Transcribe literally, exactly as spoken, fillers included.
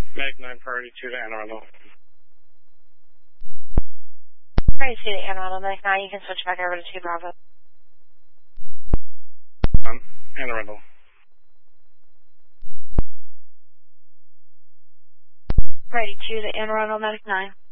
Medic nine, priority two to Anne Arundel. Priority two to Anne Arundel, Medic nine, you can switch back over to two Bravo. Um, Anne Arundel. Priority two to Anne Arundel, Medic nine.